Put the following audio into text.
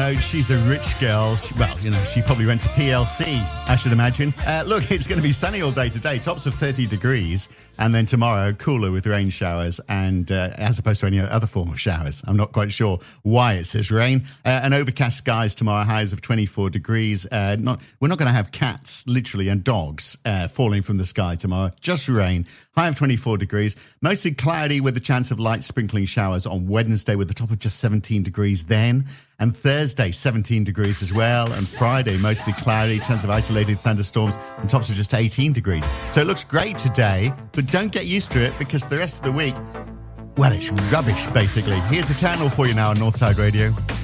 know, she's a rich girl. She probably went to PLC, I should imagine. Look, it's going to be sunny all day today, tops of 30 degrees. And then tomorrow, cooler with rain showers and as opposed to any other form of showers. I'm not quite sure why it says rain. And overcast skies tomorrow, highs of 24 degrees. We're not going to have cats, literally, and dogs falling from the sky tomorrow. Just rain. High of 24 degrees. Mostly cloudy with the chance of light sprinkling showers on Wednesday with a top of just 17 degrees then. And Thursday, 17 degrees as well. And Friday, mostly cloudy, chance of isolated thunderstorms and tops of just 18 degrees. So it looks great today, but don't get used to it because the rest of the week, well, it's rubbish, basically. Here's Eternal for you now on Northside Radio.